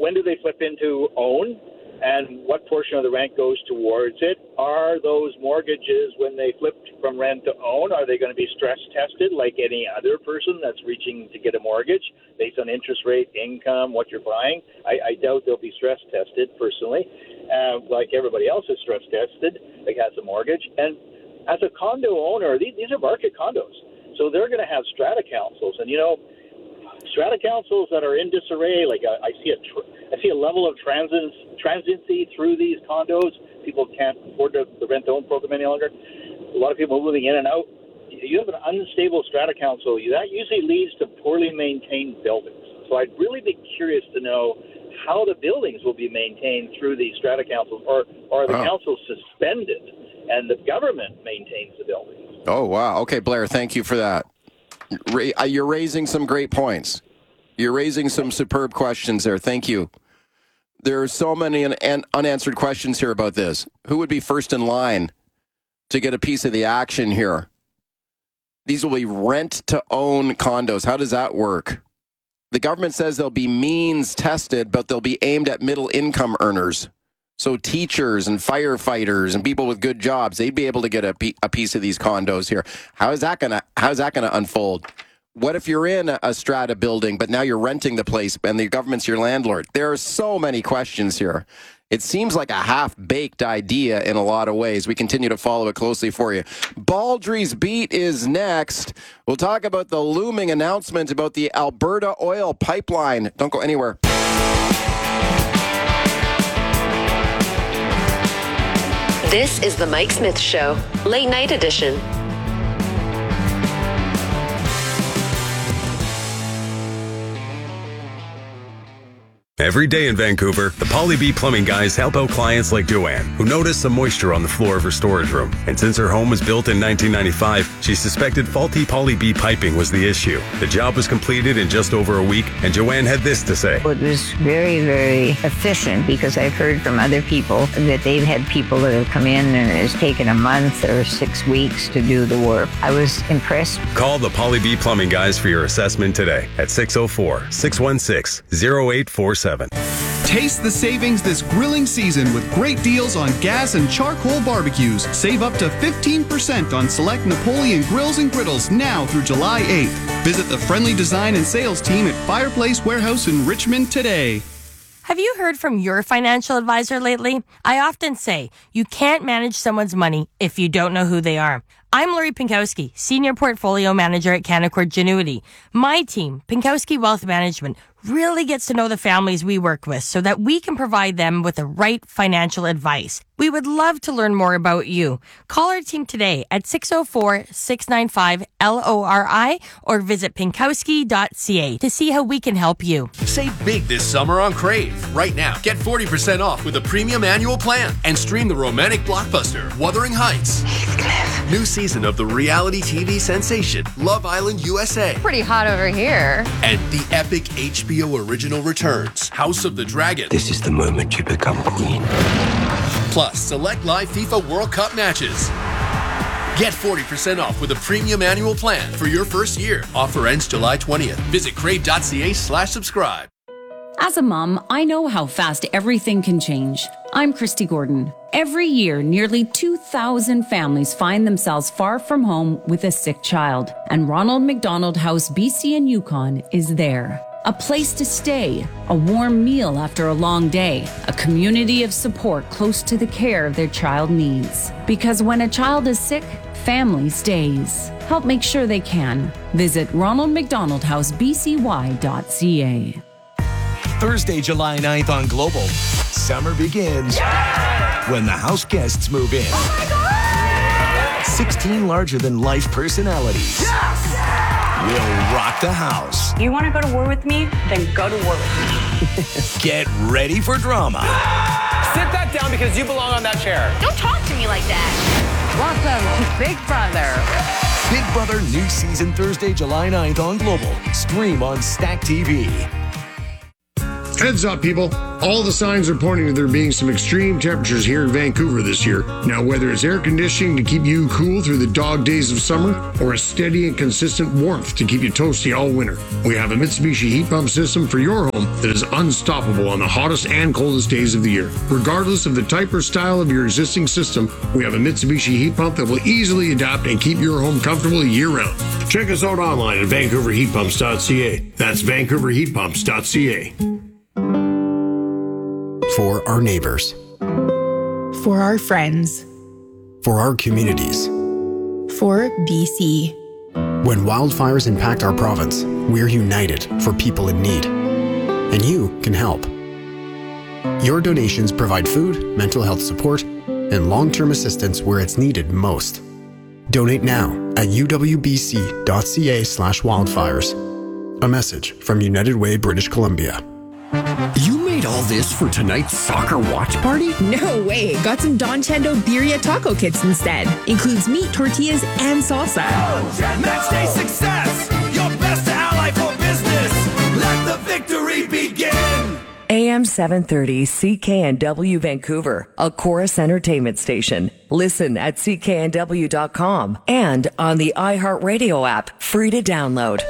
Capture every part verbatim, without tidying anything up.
when do they flip into own? And what portion of the rent goes towards it? Are those mortgages, when they flip from rent to own, are they going to be stress tested like any other person that's reaching to get a mortgage based on interest rate, income, what you're buying? I, I doubt they'll be stress tested personally, uh, like everybody else is stress tested that has a mortgage. And as a condo owner, these, these are market condos, so they're going to have strata councils. And, you know, strata councils that are in disarray, like I, I see a tr- I see a level of transience, transiency through these condos. People can't afford the, the rent-to-own program any longer. A lot of people moving in and out. You have an unstable strata council. That usually leads to poorly maintained buildings. So I'd really be curious to know how the buildings will be maintained through these strata councils, or, or are the oh. councils suspended and the government maintains the buildings? Oh, wow. Okay, Blair, thank you for that. You're raising some great points. You're raising some superb questions there. Thank you. There are so many un- un- unanswered questions here about this. Who would be first in line to get a piece of the action here? These will be rent-to-own condos. How does that work? The government says they'll be means tested, but they'll be aimed at middle-income earners. So teachers and firefighters and people with good jobs, they'd be able to get a, p- a piece of these condos here. How is that gonna How is that gonna unfold? What if you're in a strata building, but now you're renting the place and the government's your landlord? There are so many questions here. It seems like a half-baked idea in a lot of ways. We continue to follow it closely for you. Baldry's Beat is next. We'll talk about the looming announcement about the Alberta oil pipeline. Don't go anywhere. This is the Mike Smith Show, late night edition. Every day in Vancouver, the Poly B Plumbing guys help out clients like Joanne, who noticed some moisture on the floor of her storage room. And since her home was built in nineteen ninety-five, she suspected faulty Poly B piping was the issue. The job was completed in just over a week, and Joanne had this to say. It was very, very efficient, because I've heard from other people that they've had people that have come in and it's taken a month or six weeks to do the work. I was impressed. Call the Poly B Plumbing guys for your assessment today at six oh four, six one six, oh eight four seven. Taste the savings this grilling season with great deals on gas and charcoal barbecues. Save up to fifteen percent on select Napoleon grills and griddles now through July eighth. Visit the friendly design and sales team at Fireplace Warehouse in Richmond today. Have you heard from your financial advisor lately? I often say, you can't manage someone's money if you don't know who they are. I'm Lori Pinkowski, Senior Portfolio Manager at Canaccord Genuity. My team, Pinkowski Wealth Management, really gets to know the families we work with so that we can provide them with the right financial advice. We would love to learn more about you. Call our team today at six oh four, six nine five, L O R I or visit pinkowski dot c a to see how we can help you. Save big this summer on Crave. Right now, get forty percent off with a premium annual plan and stream the romantic blockbuster Wuthering Heights. Heathcliff. New season of the reality T V sensation Love Island U S A. Pretty hot over here. And the epic H B O original returns House of the Dragon. This is the moment you become queen. Plus, select live FIFA World Cup matches. Get forty percent off with a premium annual plan for your first year. Offer ends July twentieth. Visit crave.ca slash subscribe. As a mom, I know how fast everything can change. I'm Christy Gordon. Every year, nearly two thousand families find themselves far from home with a sick child. And Ronald McDonald House B C and Yukon is there. A place to stay, a warm meal after a long day, a community of support close to the care their child needs. Because when a child is sick, family stays. Help make sure they can. Visit ronald mcdonald house b c y dot c a. Thursday, July ninth on Global. Summer begins yeah! when the house guests move in. Oh my God! sixteen larger-than-life personalities. Yes! Will rock the house. You want to go to war with me? Then go to war with me. Get ready for drama. Sit that down because you belong on that chair. Don't talk to me like that. Welcome to Big Brother. Big Brother new season Thursday, July ninth on Global. Stream on Stack T V. Heads up, people. All the signs are pointing to there being some extreme temperatures here in Vancouver this year. Now, whether it's air conditioning to keep you cool through the dog days of summer or a steady and consistent warmth to keep you toasty all winter, we have a Mitsubishi heat pump system for your home that is unstoppable on the hottest and coldest days of the year. Regardless of the type or style of your existing system, we have a Mitsubishi heat pump that will easily adapt and keep your home comfortable year-round. Check us out online at vancouver heat pumps dot c a. That's vancouver heat pumps dot c a. For our neighbors. For our friends. For our communities. For B C. When wildfires impact our province, we're united for people in need. And you can help. Your donations provide food, mental health support, and long-term assistance where it's needed most. Donate now at u w b c dot c a slash wildfires. A message from United Way, British Columbia. You made all this for tonight's soccer watch party? No way. Got some Don Chendo Birria taco kits instead. Includes meat, tortillas, and salsa. Match day success. Your best ally for business. Let the victory begin. A M seven thirty C K N W Vancouver, a Chorus Entertainment station. Listen at c k n w dot com and on the iHeartRadio app, free to download.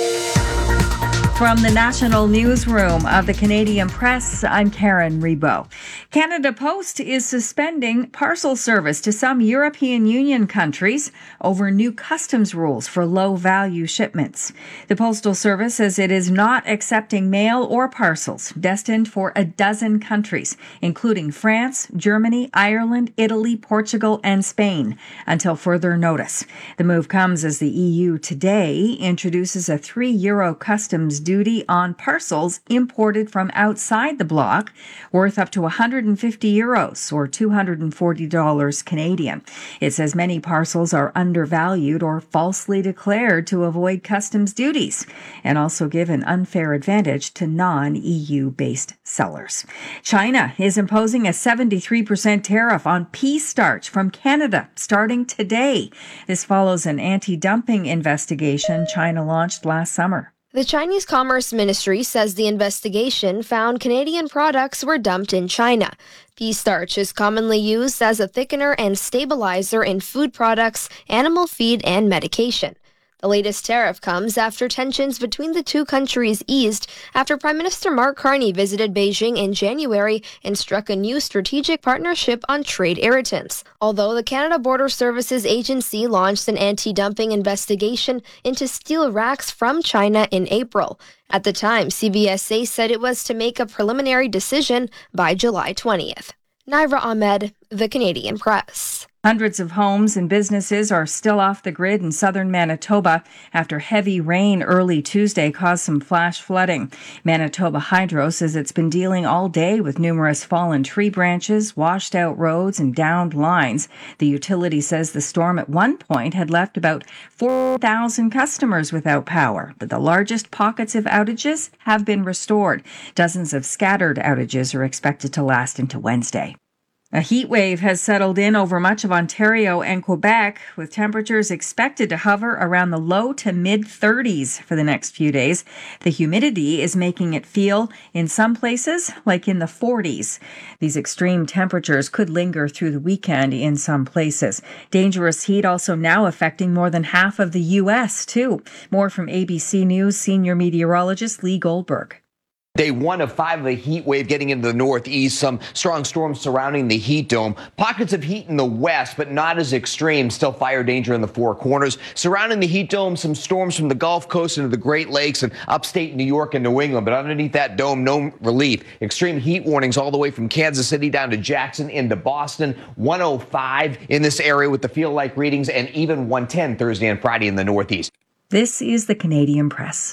From the National Newsroom of the Canadian Press, I'm Karen Rebo. Canada Post is suspending parcel service to some European Union countries over new customs rules for low-value shipments. The Postal Service says it is not accepting mail or parcels destined for a dozen countries, including France, Germany, Ireland, Italy, Portugal, and Spain, until further notice. The move comes as the E U today introduces a three euro customs duty duty on parcels imported from outside the bloc, worth up to one hundred fifty euros or two hundred forty dollars Canadian. It says many parcels are undervalued or falsely declared to avoid customs duties and also give an unfair advantage to non-E U-based sellers. China is imposing a seventy-three percent tariff on pea starch from Canada starting today. This follows an anti-dumping investigation China launched last summer. The Chinese Commerce Ministry says the investigation found Canadian products were dumped in China. Pea starch is commonly used as a thickener and stabilizer in food products, animal feed, and medication. The latest tariff comes after tensions between the two countries eased after Prime Minister Mark Carney visited Beijing in January and struck a new strategic partnership on trade irritants. Although the Canada Border Services Agency launched an anti-dumping investigation into steel racks from China in April. At the time, C B S A said it was to make a preliminary decision by July twentieth. Naira Ahmed, The Canadian Press. Hundreds of homes and businesses are still off the grid in southern Manitoba after heavy rain early Tuesday caused some flash flooding. Manitoba Hydro says it's been dealing all day with numerous fallen tree branches, washed out roads, and downed lines. The utility says the storm at one point had left about four thousand customers without power, but the largest pockets of outages have been restored. Dozens of scattered outages are expected to last into Wednesday. A heat wave has settled in over much of Ontario and Quebec, with temperatures expected to hover around the low to mid thirties for the next few days. The humidity is making it feel, in some places, like in the forties. These extreme temperatures could linger through the weekend in some places. Dangerous heat also now affecting more than half of the U S, too. More from A B C News senior meteorologist Lee Goldberg. Day one of five of a heat wave getting into the northeast. Some strong storms surrounding the heat dome. Pockets of heat in the west, but not as extreme. Still fire danger in the Four Corners. Surrounding the heat dome, some storms from the Gulf Coast into the Great Lakes and upstate New York and New England. But underneath that dome, no relief. Extreme heat warnings all the way from Kansas City down to Jackson into Boston. one oh five in this area with the feel-like readings, and even one ten Thursday and Friday in the northeast. This is the Canadian Press.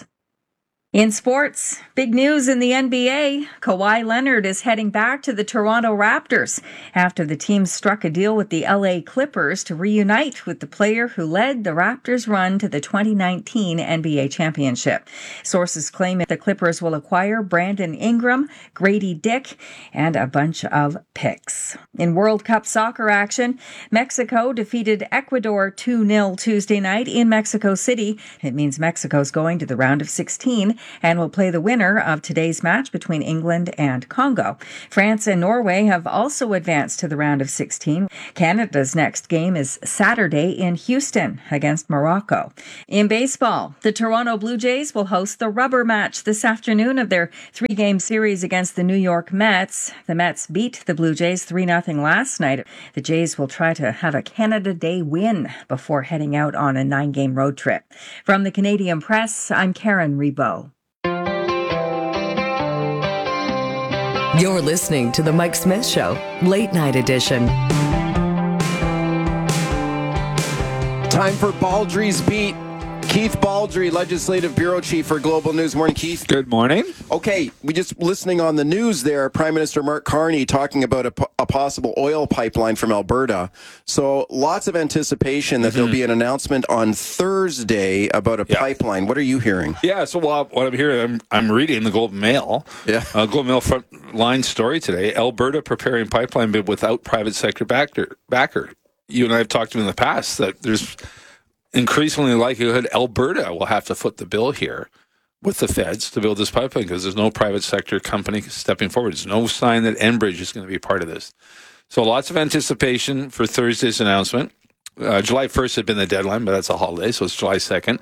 In sports, big news in the N B A. Kawhi Leonard is heading back to the Toronto Raptors after the team struck a deal with the L A Clippers to reunite with the player who led the Raptors' run to the twenty nineteen N B A championship. Sources claim the Clippers will acquire Brandon Ingram, Grady Dick, and a bunch of picks. In World Cup soccer action, Mexico defeated Ecuador two nil Tuesday night in Mexico City. It means Mexico's going to the round of sixteen. and will play the winner of today's match between England and Congo. France and Norway have also advanced to the round of sixteen. Canada's next game is Saturday in Houston against Morocco. In baseball, the Toronto Blue Jays will host the rubber match this afternoon of their three-game series against the New York Mets. The Mets beat the Blue Jays three nothing last night. The Jays will try to have a Canada Day win before heading out on a nine-game road trip. From the Canadian Press, I'm Karen Rebo. You're listening to The Mike Smith Show, Late Night Edition. Time for Baldry's Beat. Keith Baldry, Legislative Bureau Chief for Global News. Morning, Keith. Good morning. Okay, we just listening on the news there, Prime Minister Mark Carney talking about a, a possible oil pipeline from Alberta. So lots of anticipation that mm-hmm. there'll be an announcement on Thursday about a yeah. pipeline. What are you hearing? Yeah, so well, what I'm hearing, I'm, I'm reading the Globe and Mail. Yeah. Uh, Globe and Mail front line story today. Alberta preparing pipeline bid without private sector backer. backer. You and I have talked to in the past that there's increasingly likelihood Alberta will have to foot the bill here with the feds to build this pipeline because there's no private sector company stepping forward. There's no sign that Enbridge is going to be part of this. So lots of anticipation for Thursday's announcement. Uh, July first had been the deadline, but that's a holiday, so it's July second.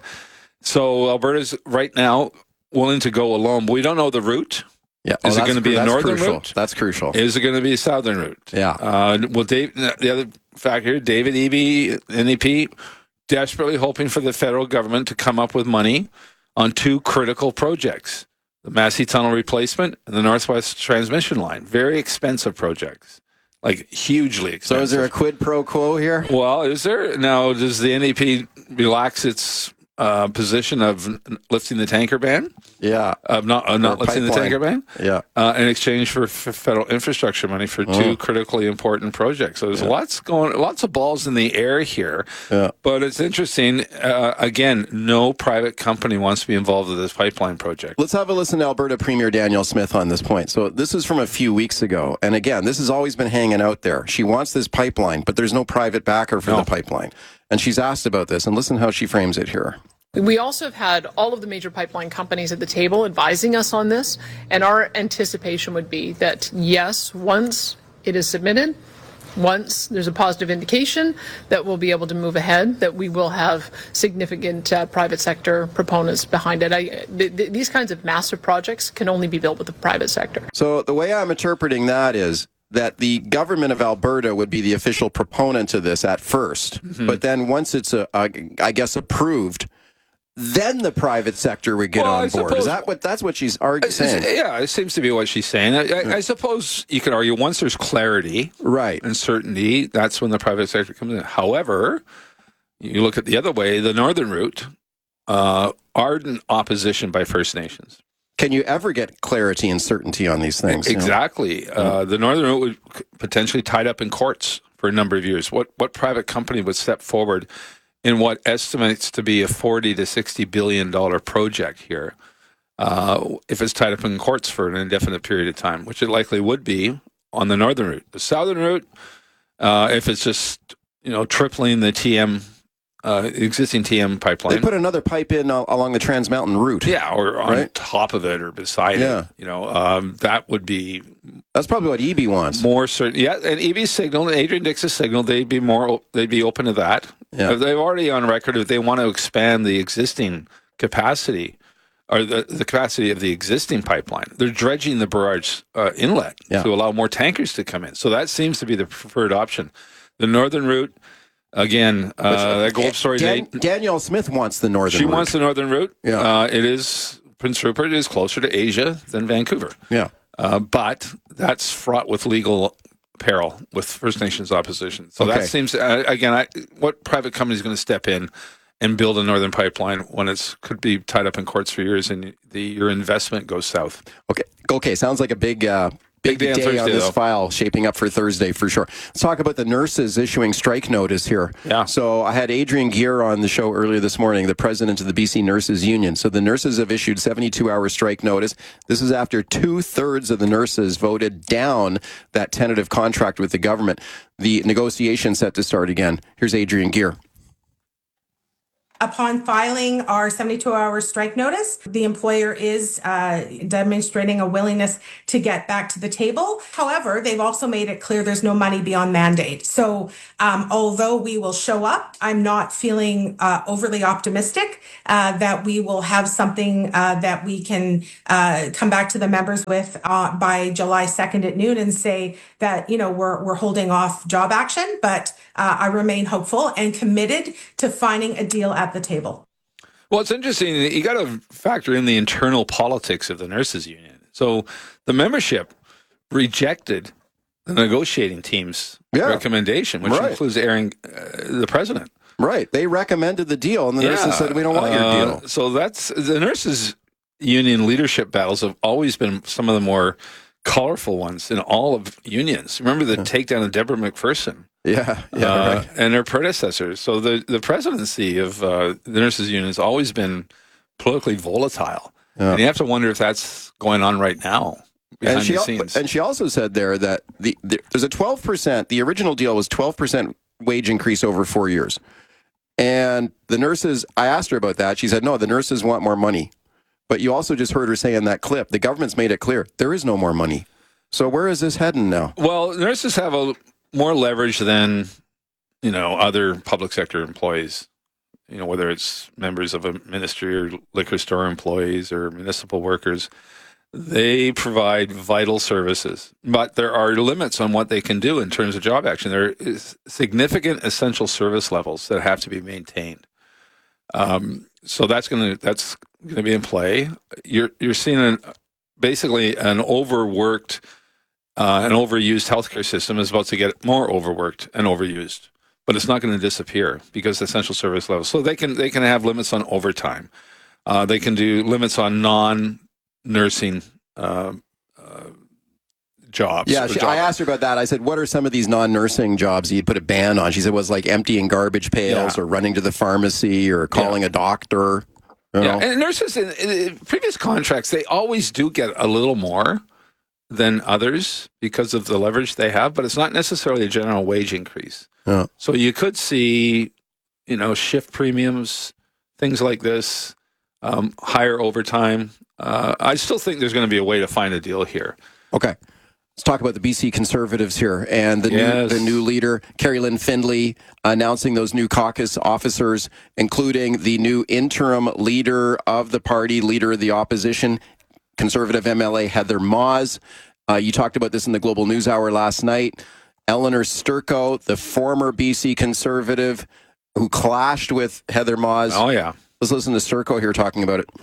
So Alberta's right now willing to go alone, but we don't know the route. Yeah. Is oh, it going to be a northern crucial. route? That's crucial. Is it going to be a southern route? Yeah. Uh, well, Dave, the other fact here, David Eby, N D P, desperately hoping for the federal government to come up with money on two critical projects, the Massey Tunnel replacement and the Northwest Transmission Line. Very expensive projects, like hugely expensive. So is there a quid pro quo here? Well, is there? Now, does the N D P relax its uh, position of lifting the tanker ban? Yeah. Of not, uh, not lifting pipeline. the tanker ban? Yeah. Uh, in exchange for f- federal infrastructure money for two oh. critically important projects. So there's yeah. lots going, lots of balls in the air here. Yeah. But it's interesting. Uh, again, no private company wants to be involved with this pipeline project. Let's have a listen to Alberta Premier Danielle Smith on this point. So this is from a few weeks ago. And again, this has always been hanging out there. She wants this pipeline, but there's no private backer for no. the pipeline. And she's asked about this. And listen how she frames it here. We also have had all of the major pipeline companies at the table advising us on this, and our anticipation would be that, yes, once it is submitted, once there's a positive indication that we'll be able to move ahead, that we will have significant uh, private sector proponents behind it. I, th- th- these kinds of massive projects can only be built with the private sector. So the way I'm interpreting that is that the government of Alberta would be the official proponent of this at first, mm-hmm. but then once it's, a, a, I guess, approved, then the private sector would get well, on I board. Suppose, Is that what that's what she's arguing? Saying? Yeah, it seems to be what she's saying. I, I, I suppose you could argue once there's clarity, right, and certainty, that's when the private sector comes in. However, you look at the other way, the northern route, uh, ardent opposition by First Nations. Can you ever get clarity and certainty on these things? Exactly. You know? uh, the northern route would potentially tied up in courts for a number of years. What what private company would step forward in what estimates to be a forty to sixty billion dollar project here, uh, if it's tied up in courts for an indefinite period of time, which it likely would be on the northern route. The southern route, uh, if it's just you know tripling the T M, uh, existing T M pipeline, they put another pipe in uh, along the Trans Mountain route, yeah, or on right? top of it or beside yeah. it. You know, um, that would be. That's probably what Eby wants. More certain, yeah. And Eby's signal, Adrian Dix's signal, they'd be more, they'd be open to that. Yeah. They've already on record if they want to expand the existing capacity or the, the capacity of the existing pipeline. They're dredging the barrage uh, inlet yeah. to allow more tankers to come in. So that seems to be the preferred option. The northern route, again, uh, that Gold Story. Dan- they, Danielle Smith wants the northern. She route. wants the northern route. Yeah. Uh, it is Prince Rupert is closer to Asia than Vancouver. Yeah. Uh, but that's fraught with legal peril with First Nations opposition. So okay. that seems, uh, again, I, what private company is going to step in and build a northern pipeline when it could be tied up in courts for years and the your investment goes south? Okay, okay, sounds like a big... Uh, Big, Big day, day on, Thursday, on this though. file shaping up for Thursday for sure. Let's talk about the nurses issuing strike notice here. Yeah. So I had Adrian Gear on the show earlier this morning, the president of the B C Nurses Union. So the nurses have issued seventy-two hour strike notice. This is after two-thirds of the nurses voted down that tentative contract with the government. The negotiation set to start again. Here's Adrian Gear. Upon filing our seventy-two hour strike notice, the employer is uh, demonstrating a willingness to get back to the table. However, they've also made it clear there's no money beyond mandate. So um, although we will show up, I'm not feeling uh, overly optimistic uh, that we will have something uh, that we can uh, come back to the members with uh, by July second at noon and say that, you know, we're, we're holding off job action. But uh, I remain hopeful and committed to finding a deal at the table. Well, it's interesting. You got to factor in the internal politics of the nurses union. So the membership rejected the negotiating team's yeah. recommendation, which right. includes airing uh, the president. Right. They recommended the deal, and the yeah. nurses said, we don't want uh, your deal. So that's the nurses union leadership battles have always been some of the more colorful ones in all of unions. Remember the yeah. takedown of Deborah McPherson? Yeah, yeah, uh, right. And her predecessors. So the, the presidency of uh, the nurses union has always been politically volatile. Yeah. And you have to wonder if that's going on right now behind and she, the scenes. And she also said there that the, the there's a twelve percent, the original deal was twelve percent wage increase over four years. And the nurses, I asked her about that. She said, no, the nurses want more money. But you also just heard her say in that clip, the government's made it clear, there is no more money. So where is this heading now? Well, nurses have a more leverage than, you know, other public sector employees, you know, whether it's members of a ministry or liquor store employees or municipal workers. They provide vital services, but there are limits on what they can do in terms of job action. There is significant essential service levels that have to be maintained. Um, so that's going to that's going to be in play. You're you're seeing an, basically an overworked Uh, an overused healthcare system is about to get more overworked and overused, but it's not going to disappear because essential service levels. So they can they can have limits on overtime. Uh, they can do limits on non-nursing uh, uh, jobs. Yeah, she, jobs. I asked her about that. I said, "What are some of these non-nursing jobs you'd put a ban on?" She said, "It was like emptying garbage pails yeah. or running to the pharmacy or calling yeah. a doctor." You know? Yeah, and nurses in, in previous contracts they always do get a little more than others because of the leverage they have, but it's not necessarily a general wage increase. Yeah. So you could see, you know, shift premiums, things like this, um, higher overtime. Uh, I still think there's going to be a way to find a deal here. Okay. Let's talk about the B C Conservatives here and the yes. new the new leader, Carrie Lynn Findlay, announcing those new caucus officers, including the new interim leader of the party, leader of the opposition, Conservative M L A Heather Maws. Uh, you talked about this in the Global News Hour last night. Eleanor Sturko, the former B C Conservative who clashed with Heather Maws. Oh, yeah. Let's listen to Sturko here talking about it.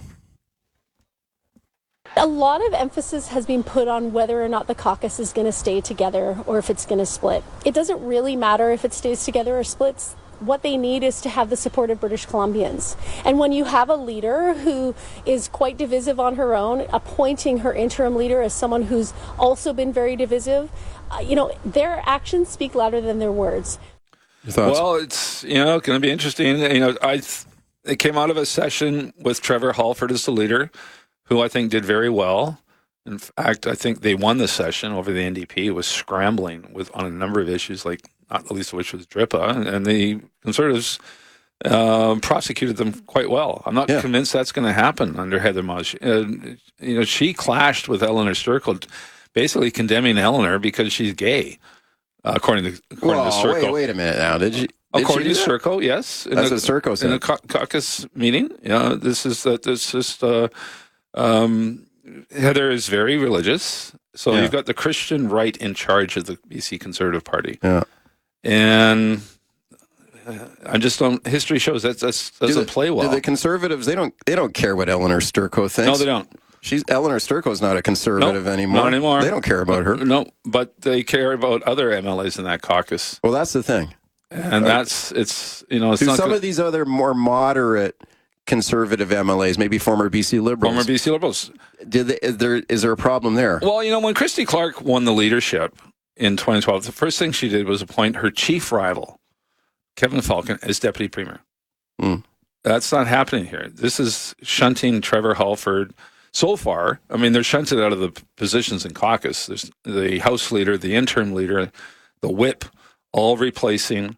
A lot of emphasis has been put on whether or not the caucus is going to stay together or if it's going to split. It doesn't really matter if it stays together or splits. What they need is to have the support of British Columbians. And when you have a leader who is quite divisive on her own, appointing her interim leader as someone who's also been very divisive, uh, you know, their actions speak louder than their words. Well, it's, you know, going to be interesting. You know, I th- it came out of a session with Trevor Halford as the leader, who I think did very well. In fact, I think they won the session over the N D P. It was scrambling with on a number of issues, like not the least of which was D R I P A, and the Conservatives uh, prosecuted them quite well. I'm not yeah. convinced that's going to happen under Heather Maws. Uh, you know, she clashed with Eleanor Sturko, basically condemning Eleanor because she's gay, uh, according to according well, to Sturko. Wait, wait a minute now. Did you? Did according she to Sturko, yes. That's a, what Sturko said. In a ca- caucus meeting, yeah. This is that. This is uh, um, Heather is very religious, so yeah. you've got the Christian right in charge of the B C Conservative Party. Yeah. And I just don't. History shows that that doesn't the, play well. Do the Conservatives, they don't. They don't care what Eleanor Sturko thinks. No, they don't. She's Eleanor Sturko's not a conservative nope, anymore. Not anymore. They don't care about her. No, but they care about other M L As in that caucus. Well, that's the thing, and uh, that's it's you know. It's do not some good. of these other more moderate conservative M L As, maybe former B C Liberals, former B C Liberals, did they, is there is there a problem there? Well, you know, when Christy Clark won the leadership in twenty twelve, the first thing she did was appoint her chief rival, Kevin Falcon, as deputy premier. Mm. That's not happening here. This is shunting Trevor Halford. So far, I mean, they're shunted out of the positions in caucus. There's the House leader, the interim leader, the whip, all replacing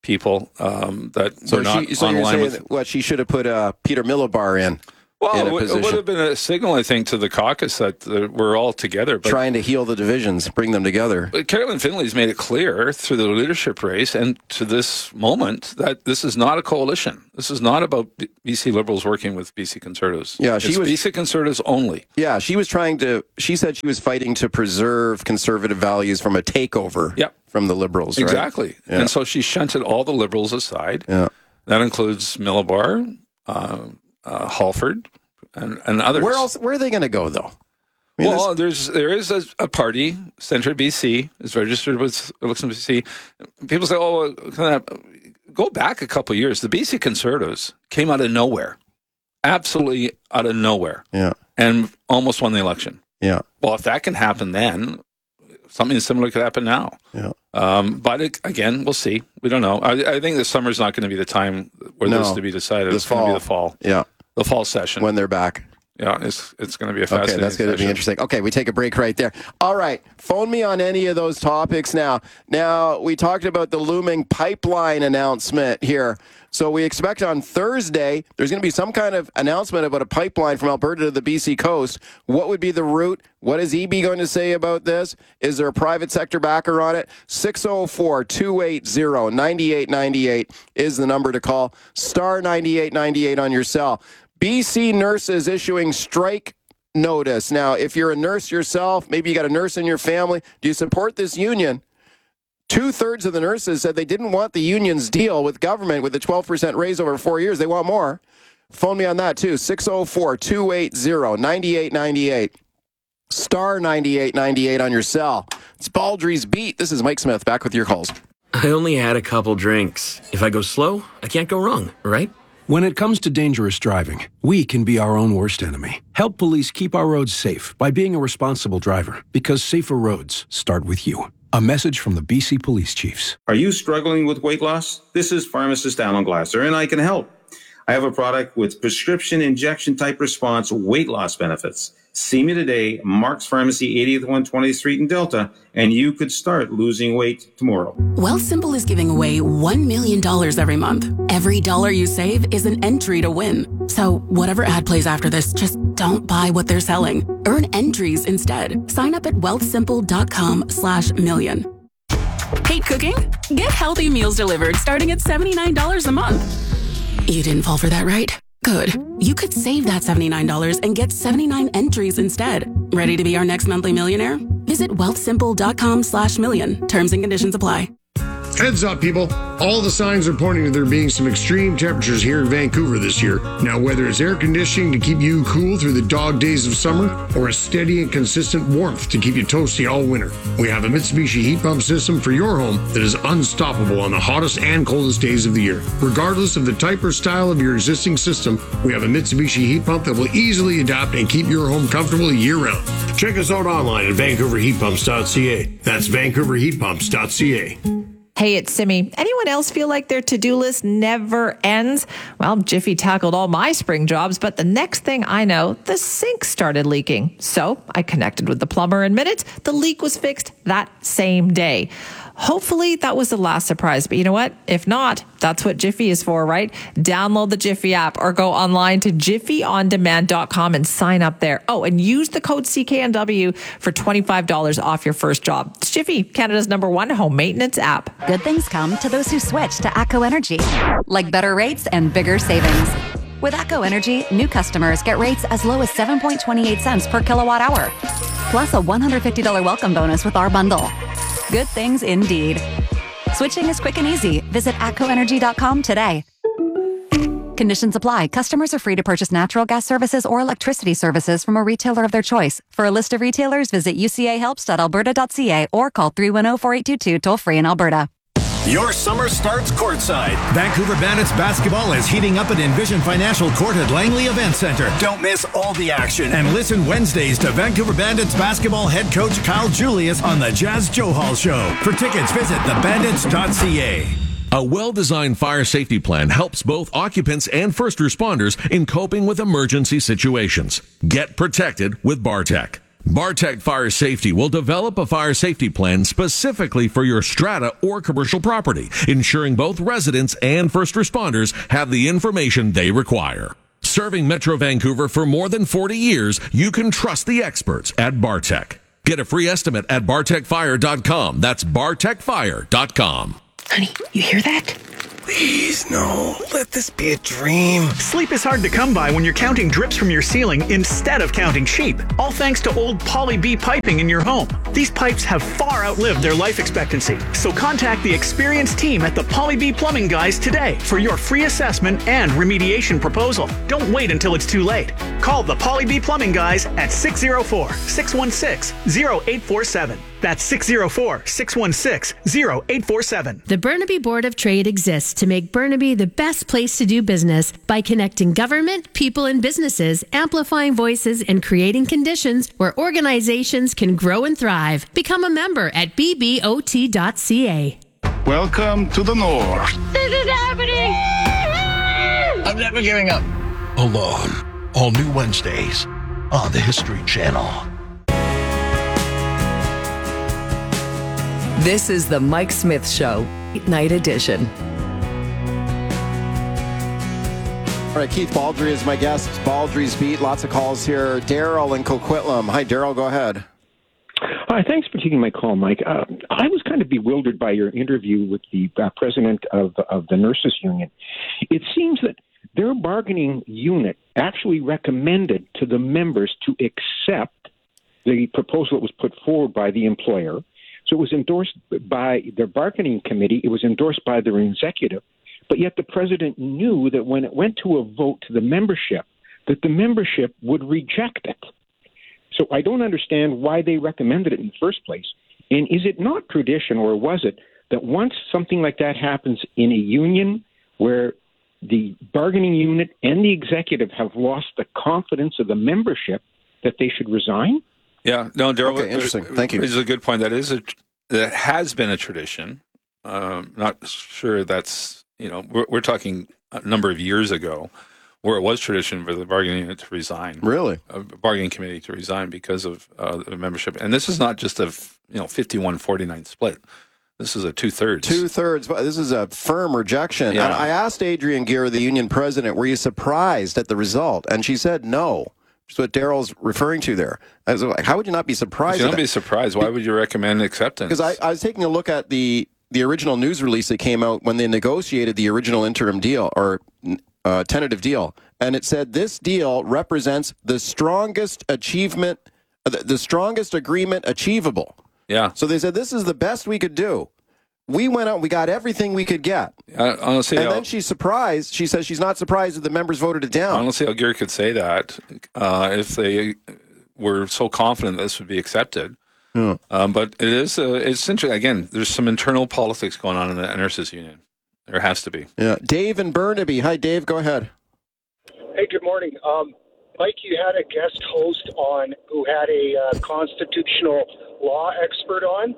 people um, that So, were not she, so you're online saying with. that, what, she should have put uh, Peter Millibar in. Well, in it, a would, it would position. have been a signal, I think, to the caucus that uh, we're all together. But, Trying to heal the divisions, bring them together. but Carolyn Finley's made it clear through the leadership race and to this moment that this is not a coalition. This is not about B- BC Liberals working with B C Conservatives. Yeah, she it's was- B C Conservatives only. Yeah, she was trying to, she said she was fighting to preserve conservative values from a takeover Yep. from the Liberals, right? Exactly. Yeah. And so she shunted all the Liberals aside. Yeah. That includes Millibar, uh, uh, Halford, and, and others. Where else? Where are they going to go, though? I mean, Well, there's there is a, a party, Centre B C, is registered with Elections B C. People say, "Oh, can I go back a couple of years?" The B C Conservatives came out of nowhere, absolutely out of nowhere, yeah, and almost won the election. Yeah. Well, if that can happen, then something similar could happen now. Yeah. Um, but it, again, we'll see. We don't know. I, I think the summer's not going to be the time where No. this is to be decided. This It's going to be fall. the fall. Yeah. The fall session. When they're back. Yeah, it's it's going to be a fascinating Okay, that's going to be session. interesting. Okay, we take a break right there. All right, phone me on any of those topics now. Now, we talked about the looming pipeline announcement here. So we expect on Thursday, there's going to be some kind of announcement about a pipeline from Alberta to the B C coast. What would be the route? What is E B going to say about this? Is there a private sector backer on it? six oh four, two eight zero, nine eight nine eight is the number to call. Star ninety-eight ninety-eight on your cell. B C nurses issuing strike notice. Now, if you're a nurse yourself, maybe you got a nurse in your family, do you support this union? Two-thirds of the nurses said they didn't want the union's deal with government with the twelve percent raise over four years. They want more. Phone me on that, too. six oh four, two eight zero, nine eight nine eight. Star ninety-eight ninety-eight on your cell. It's Baldry's Beat. This is Mike Smith, back with your calls. I only had a couple drinks. If I go slow, I can't go wrong, right? When it comes to dangerous driving, we can be our own worst enemy. Help police keep our roads safe by being a responsible driver, because safer roads start with you. A message from the B C Police Chiefs. Are you struggling with weight loss? This is pharmacist Alan Glasser, and I can help. I have a product with prescription injection type response weight loss benefits. See me today, Mark's Pharmacy, eightieth one twentieth Street in Delta, and you could start losing weight tomorrow. Wealthsimple is giving away one million dollars every month. Every dollar you save is an entry to win. So whatever ad plays after this, just don't buy what they're selling. Earn entries instead. Sign up at wealthsimple.com slash million. Hate cooking? Get healthy meals delivered starting at seventy-nine dollars a month. You didn't fall for that, right? Good. You could save that seventy-nine dollars and get seventy-nine entries instead. Ready to be our next monthly millionaire? Visit wealthsimple.com slash million. Terms and conditions apply. Heads up, people. All the signs are pointing to there being some extreme temperatures here in Vancouver this year. Now, whether it's air conditioning to keep you cool through the dog days of summer or a steady and consistent warmth to keep you toasty all winter, we have a Mitsubishi heat pump system for your home that is unstoppable on the hottest and coldest days of the year. Regardless of the type or style of your existing system, we have a Mitsubishi heat pump that will easily adapt and keep your home comfortable year-round. Check us out online at vancouver heat pumps dot c a. That's vancouver heat pumps dot c a. Hey, it's Simi. Anyone else feel like their to-do list never ends? Well, Jiffy tackled all my spring jobs, but the next thing I know, the sink started leaking. So I connected with the plumber in minutes. The leak was fixed that same day. Hopefully that was the last surprise, but you know what? If not, that's what Jiffy is for, right? Download the Jiffy app or go online to jiffy on demand dot com and sign up there. Oh, and use the code C K N W for twenty-five dollars off your first job. It's Jiffy, Canada's number one home maintenance app. Good things come to those who switch to ATCO Energy, like better rates and bigger savings. With ATCO Energy, new customers get rates as low as seven point two eight cents per kilowatt hour, plus a one hundred fifty dollars welcome bonus with our bundle. Good things indeed. Switching is quick and easy. Visit atco energy dot com today. Conditions apply. Customers are free to purchase natural gas services or electricity services from a retailer of their choice. For a list of retailers, visit u c a helps dot alberta dot c a or call three one zero, four eight two two toll free in Alberta. Your summer starts courtside. Vancouver Bandits basketball is heating up at Envision Financial Court at Langley Event Center. Don't miss all the action. And listen Wednesdays to Vancouver Bandits basketball head coach Kyle Julius on the Jazz Joe Hall Show. For tickets, visit the bandits dot c a. A well-designed fire safety plan helps both occupants and first responders in coping with emergency situations. Get protected with Bartec. Bartech Fire Safety will develop a fire safety plan specifically for your strata or commercial property, ensuring both residents and first responders have the information they require. Serving Metro Vancouver for more than forty years, you can trust the experts at Bartech. Get a free estimate at bartech fire dot com. That's bartech fire dot com. Honey, you hear that? Please, no. Let this be a dream. Sleep is hard to come by when you're counting drips from your ceiling instead of counting sheep. All thanks to old Poly B piping in your home. These pipes have far outlived their life expectancy. So contact the experienced team at the Poly B Plumbing Guys today for your free assessment and remediation proposal. Don't wait until it's too late. Call the Poly B Plumbing Guys at six oh four, six one six, oh eight four seven. That's six oh four, six one six, oh eight four seven. The Burnaby Board of Trade exists to make Burnaby the best place to do business by connecting government, people, and businesses, amplifying voices, and creating conditions where organizations can grow and thrive. Become a member at b b o t dot c a. Welcome to the North. This is happening! I'm never giving up. Alone. All new Wednesdays on the History Channel. This is the Mike Smith Show, Night Edition. All right, Keith Baldry is my guest. Baldry's Beat. Lots of calls here. Daryl in Coquitlam. Hi, Daryl. Go ahead. Hi, thanks for taking my call, Mike. Uh, I was kind of bewildered by your interview with the uh, president of, of the nurses union. It seems that their bargaining unit actually recommended to the members to accept the proposal that was put forward by the employer. So it was endorsed by their bargaining committee. It was endorsed by their executive. But yet the president knew that when it went to a vote to the membership, that the membership would reject it. So I don't understand why they recommended it in the first place. And is it not tradition, or was it, that once something like that happens in a union where the bargaining unit and the executive have lost the confidence of the membership, that they should resign? Yeah, no, Daryl. Okay, interesting. Thank you. This is a good point. That is a that has been a tradition. Um, not sure that's you know we're, we're talking a number of years ago, where it was tradition for the bargaining unit to resign. Really, a bargaining committee to resign because of uh, the membership. And this is not just a you know fifty-one forty-nine split. This is a two thirds. Two thirds. This is a firm rejection. Yeah. And I asked Adrienne Gear, the union president, were you surprised at the result? And she said no. That's what Daryl's referring to there. I was like, how would you not be surprised? You at don't that? be surprised. Why would you recommend acceptance? Because I, I was taking a look at the the original news release that came out when they negotiated the original interim deal or uh, tentative deal, and it said this deal represents the strongest achievement, uh, the, the strongest agreement achievable. Yeah. So they said this is the best we could do. We went out, we got everything we could get. Uh, honestly, and I'll, then she's surprised. She says she's not surprised that the members voted it down. honestly, Algear could say that uh, if they were so confident this would be accepted. Yeah. Um, but it is, uh, it's interesting. Again, there's some internal politics going on in the nurses union. There has to be. Yeah. Dave in Burnaby. Hi, Dave. Go ahead. Hey, good morning. Um, Mike, you had a guest host on who had a uh, constitutional law expert on,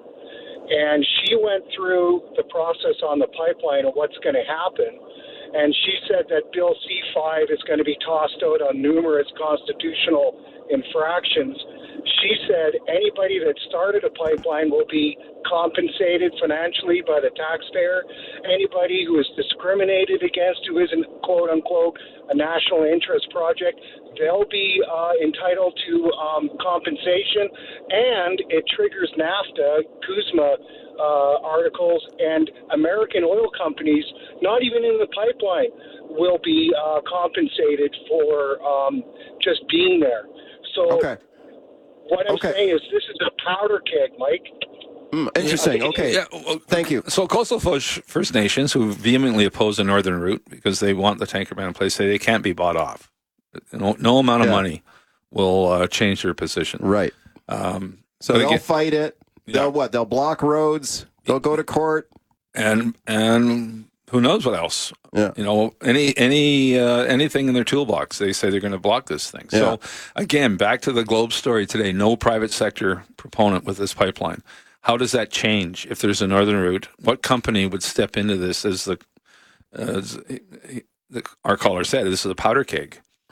and she went through the process on the pipeline of what's going to happen. And she said that Bill C five is going to be tossed out on numerous constitutional infractions. She said anybody that started a pipeline will be compensated financially by the taxpayer. Anybody who is discriminated against, who isn't, quote unquote, a national interest project, they'll be uh, entitled to um, compensation. And it triggers NAFTA, CUSMA uh, articles, and American oil companies, not even in the pipeline, will be uh, compensated for um, just being there. So okay. what I'm okay. saying is this is a powder keg, Mike. Mm, interesting. Okay. Yeah, well, Thank you. So Coastal First Nations, who vehemently oppose the northern route because they want the tanker ban in place, say they can't be bought off. No, no amount of Yeah. money will uh, change their position. Right. Um, So but they'll again- fight it. They'll what? They'll block roads. They'll go to court. and and who knows what else? Yeah. You know, any any uh, anything in their toolbox, they say they're going to block this thing. So again, back to the Globe story today. No private sector proponent with this pipeline. How does that change if there's a northern route? What company would step into this as the as the, our caller said? This is a powder keg.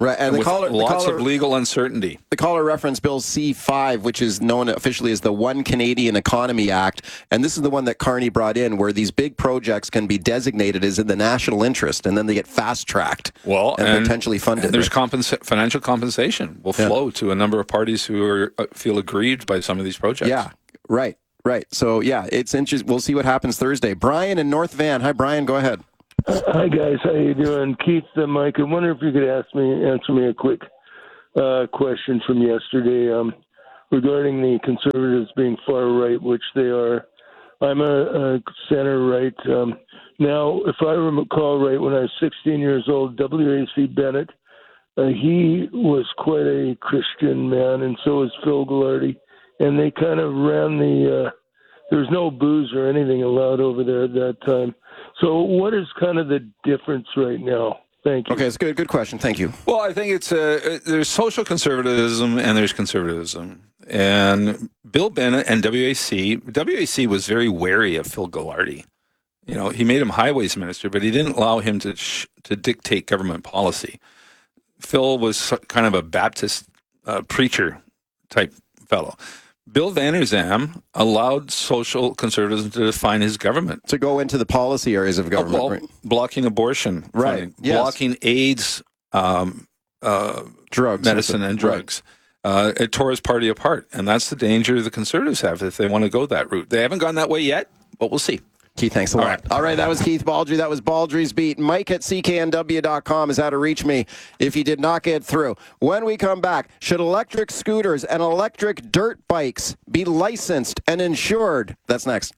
Right, and, and the with caller, lots the caller, of legal uncertainty. The caller referenced Bill C five, which is known officially as the One Canadian Economy Act, and this is the one that Carney brought in, where these big projects can be designated as in the national interest, and then they get fast-tracked well, and, and potentially funded. And there's compensa- financial compensation will yeah. flow to a number of parties who are, uh, feel aggrieved by some of these projects. Yeah, right, right. So, yeah, it's interesting. We'll see what happens Thursday. Brian in North Van. Hi, Brian. Go ahead. Uh, hi guys, how you doing? Keith, uh, Mike. I wonder if you could ask me, answer me a quick uh, question from yesterday um, regarding the Conservatives being far right, which they are. I'm a, a center right. Um, now, if I recall right, when I was sixteen years old, W A C Bennett, uh, he was quite a Christian man, and so was Phil Ghilardi, and they kind of ran the. Uh, there was no booze or anything allowed over there at that time. So what is kind of the difference right now? Thank you. Okay, it's a good, good question. Thank you. Well, I think it's a, there's social conservatism and there's conservatism. And Bill Bennett and W A C, W A C was very wary of Phil Ghilardi. You know, he made him highways minister, but he didn't allow him to sh- to dictate government policy. Phil was kind of a Baptist uh, preacher type fellow. Bill Vander Zalm allowed social conservatism to define his government. To go into the policy areas of government. Oh, well, right. Blocking abortion. Right. Funding, Yes. Blocking AIDS, um, uh, drugs, medicine and drugs. Right. Uh, it tore his party apart. And that's the danger the conservatives have if they want to go that route. They haven't gone that way yet, but we'll see. Keith, thanks a lot. All right. All right, that was Keith Baldry. That was Baldry's Beat. Mike at C K N W dot com is how to reach me if you did not get through. When we come back, should electric scooters and electric dirt bikes be licensed and insured? That's next.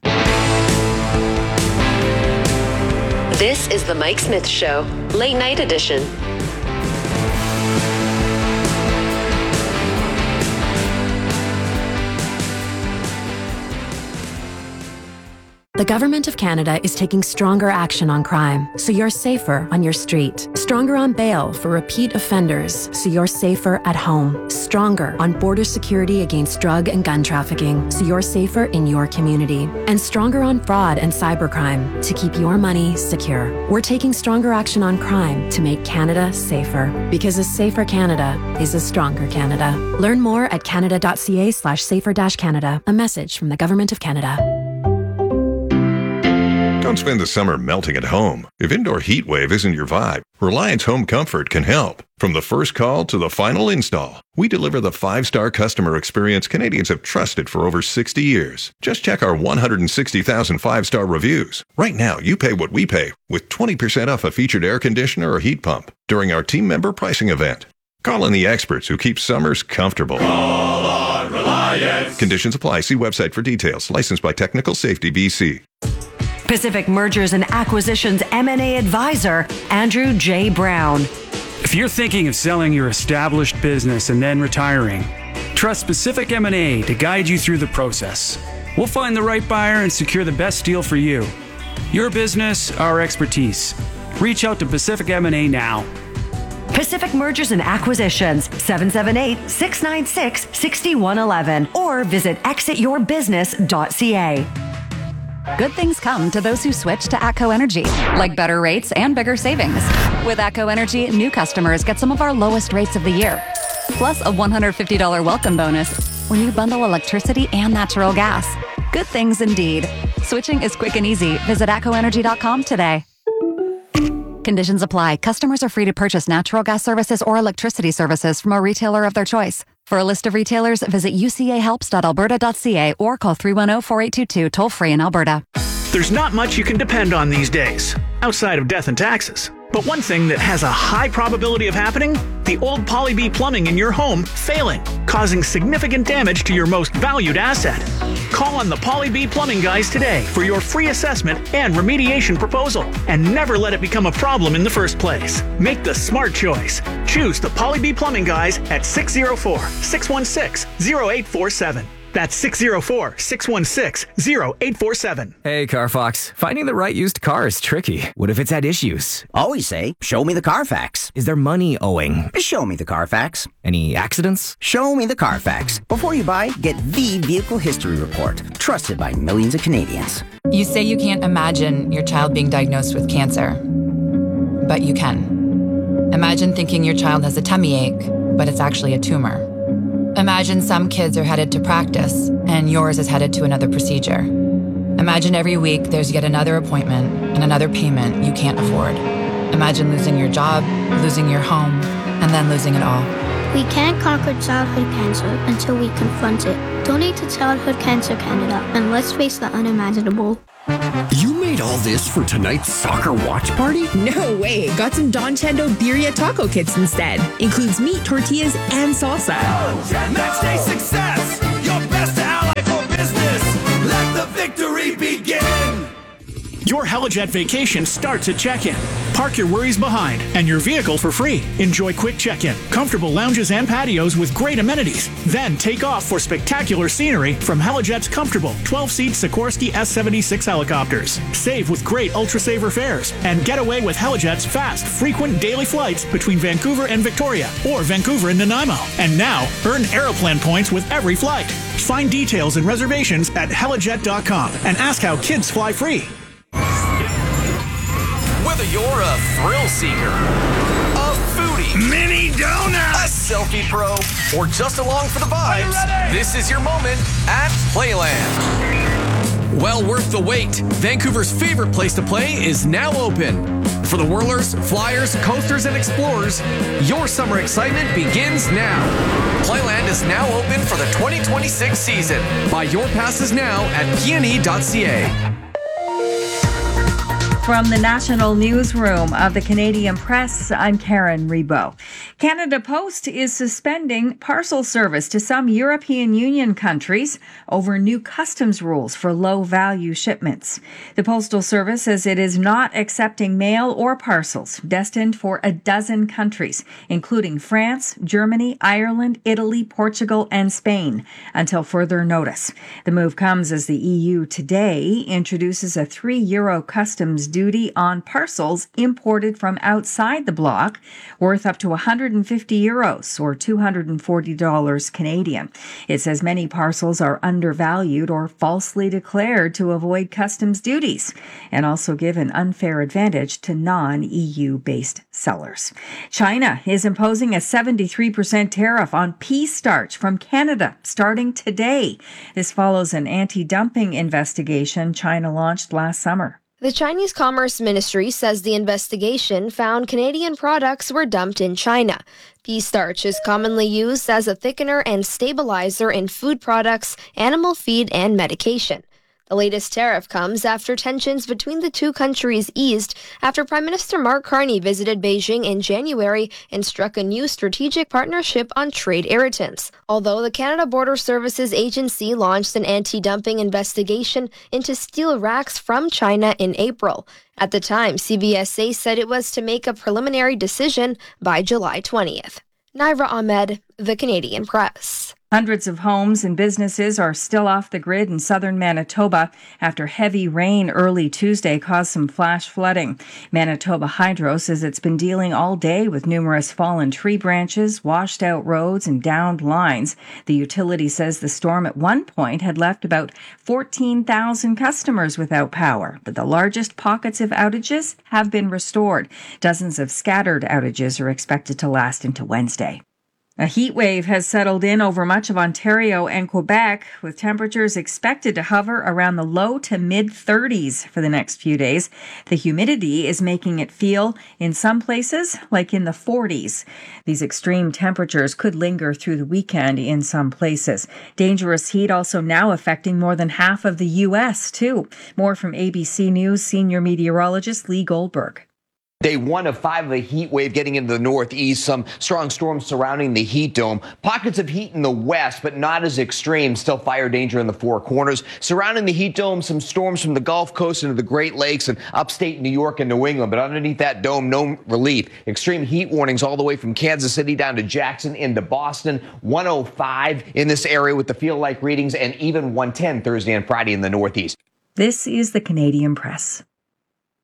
This is the Mike Smith Show, late night edition. The Government of Canada is taking stronger action on crime, so you're safer on your street. Stronger on bail for repeat offenders, so you're safer at home. Stronger on border security against drug and gun trafficking, so you're safer in your community. And stronger on fraud and cybercrime, to keep your money secure. We're taking stronger action on crime to make Canada safer. Because a safer Canada is a stronger Canada. Learn more at canada.ca slash safer dash Canada. A message from the Government of Canada. Don't spend the summer melting at home. If indoor heat wave isn't your vibe, Reliance Home Comfort can help. From the first call to the final install, we deliver the five-star customer experience Canadians have trusted for over sixty years. Just check our one hundred sixty thousand five-star reviews. Right now, you pay what we pay with twenty percent off a featured air conditioner or heat pump during our team member pricing event. Call in the experts who keep summers comfortable. Call on Reliance. Conditions apply. See website for details. Licensed by Technical Safety B C. Pacific Mergers and Acquisitions M and A advisor, Andrew J. Brown. If you're thinking of selling your established business and then retiring, trust Pacific M and A to guide you through the process. We'll find the right buyer and secure the best deal for you. Your business, our expertise. Reach out to Pacific M and A now. Pacific Mergers and Acquisitions, seven seven eight, six nine six, six one one one, or visit exit your business dot c a. Good things come to those who switch to ATCO Energy, like better rates and bigger savings. With ATCO Energy, new customers get some of our lowest rates of the year, plus a one hundred fifty dollars welcome bonus when you bundle electricity and natural gas. Good things indeed. Switching is quick and easy. Visit atco energy dot com today. Conditions apply. Customers are free to purchase natural gas services or electricity services from a retailer of their choice. For a list of retailers, visit u c a helps dot alberta dot c a or call three one zero, four eight two two toll-free in Alberta. There's not much you can depend on these days, outside of death and taxes. But one thing that has a high probability of happening, the old Poly B plumbing in your home failing, causing significant damage to your most valued asset. Call on the Poly B Plumbing Guys today for your free assessment and remediation proposal, and never let it become a problem in the first place. Make the smart choice. Choose the Poly B Plumbing Guys at six oh four, six one six, oh eight four seven. That's six oh four, six one six, oh eight four seven. Hey, Carfox. Finding the right used car is tricky. What if it's had issues? Always say, show me the Carfax. Is there money owing? Show me the Carfax. Any accidents? Show me the Carfax. Before you buy, get the Vehicle History Report, trusted by millions of Canadians. You say you can't imagine your child being diagnosed with cancer, but you can. Imagine thinking your child has a tummy ache, but it's actually a tumor. Imagine some kids are headed to practice, and yours is headed to another procedure. Imagine every week there's yet another appointment and another payment you can't afford. Imagine losing your job, losing your home, and then losing it all. We can't conquer childhood cancer until we confront it. Donate to Childhood Cancer Canada, and let's face the unimaginable. You made all this for tonight's soccer watch party? No way. Got some Don Chendo Birria taco kits instead. Includes meat, tortillas, and salsa. Match day success, your best ally for business. Let the victory begin. Your Helijet vacation starts at check-in. Park your worries behind and your vehicle for free. Enjoy quick check-in, comfortable lounges and patios with great amenities. Then take off for spectacular scenery from Helijet's comfortable twelve-seat Sikorsky S seventy-six helicopters. Save with great Ultra-Saver fares and get away with Helijet's fast, frequent daily flights between Vancouver and Victoria or Vancouver and Nanaimo. And now, earn Aeroplan points with every flight. Find details and reservations at helijet dot com and ask how kids fly free. Whether you're a thrill seeker, a foodie, mini donut, a selfie pro, or just along for the vibes, this is your moment at Playland. Well worth the wait. Vancouver's favorite place to play is now open. For the whirlers, flyers, coasters, and explorers, your summer excitement begins now. Playland is now open for the twenty twenty-six season. Buy your passes now at p n e dot c a. From the National Newsroom of the Canadian Press, I'm Karen Rebo. Canada Post is suspending parcel service to some European Union countries over new customs rules for low-value shipments. The Postal Service says it is not accepting mail or parcels destined for a dozen countries, including France, Germany, Ireland, Italy, Portugal, and Spain, until further notice. The move comes as the E U today introduces a three euro customs duty on parcels imported from outside the bloc, worth up to one hundred fifty euros or two hundred forty dollars Canadian. It says many parcels are undervalued or falsely declared to avoid customs duties and also give an unfair advantage to non-E U-based sellers. China is imposing a seventy-three percent tariff on pea starch from Canada starting today. This follows an anti-dumping investigation China launched last summer. The Chinese Commerce Ministry says the investigation found Canadian products were dumped in China. Pea starch is commonly used as a thickener and stabilizer in food products, animal feed, and medication. The latest tariff comes after tensions between the two countries eased after Prime Minister Mark Carney visited Beijing in January and struck a new strategic partnership on trade irritants. Although the Canada Border Services Agency launched an anti-dumping investigation into steel racks from China in April. At the time, C B S A said it was to make a preliminary decision by July twentieth. Naira Ahmed, The Canadian Press. Hundreds of homes and businesses are still off the grid in southern Manitoba after heavy rain early Tuesday caused some flash flooding. Manitoba Hydro says it's been dealing all day with numerous fallen tree branches, washed out roads, and downed lines. The utility says the storm at one point had left about fourteen thousand customers without power, but the largest pockets of outages have been restored. Dozens of scattered outages are expected to last into Wednesday. A heat wave has settled in over much of Ontario and Quebec, with temperatures expected to hover around the low to mid thirties for the next few days. The humidity is making it feel, in some places, like in the forties. These extreme temperatures could linger through the weekend in some places. Dangerous heat also now affecting more than half of the U S, too. More from A B C News senior meteorologist Lee Goldberg. Day one of five of a heat wave getting into the northeast. Some strong storms surrounding the heat dome. Pockets of heat in the west, but not as extreme. Still fire danger in the four corners. Surrounding the heat dome, some storms from the Gulf Coast into the Great Lakes and upstate New York and New England. But underneath that dome, no relief. Extreme heat warnings all the way from Kansas City down to Jackson into Boston. one oh five in this area with the feel-like readings, and even one ten Thursday and Friday in the northeast. This is the Canadian Press.